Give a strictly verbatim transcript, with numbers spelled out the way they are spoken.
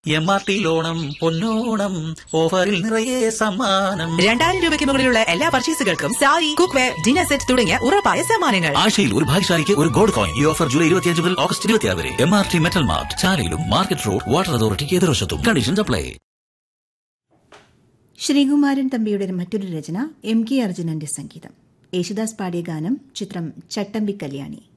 M R T ലോണം പൊന്നോണം ഓഫറിൽ നിറയെ സമ്മാനം. രണ്ടായിരം രൂപയ്ക്ക് മുകളിലുള്ള എല്ലാ പർച്ചേസുകൾക്കും sari, cook wear, dinner set തുടങ്ങിയ ഉറപ്പായ സമ്മാനങ്ങൾ. ആഴ്ചയിൽ ഒരു ഭാഗ്യശാലിക്ക് ഒരു ഗോൾഡ് കോയിൻ. ഈ ഓഫർ ജൂലൈ ഇരുപത്തിയഞ്ച് മുതൽ ഓഗസ്റ്റ് ഇരുപത്തിയാറ് വരെ. M R T metal mart, ചാലയിലും market road, water അതോറിറ്റിക്ക് എതിർവശത്തും. Conditions apply. ശ്രീകുമാരൻ തമ്പിയുടെ മറ്റൊരു രചന, എം കെ അർജുനന്റെ സംഗീതം. യേശുദാസ് പാടിയ ഗാനം, ചിത്രം ചട്ടമ്പി കല്യാണി.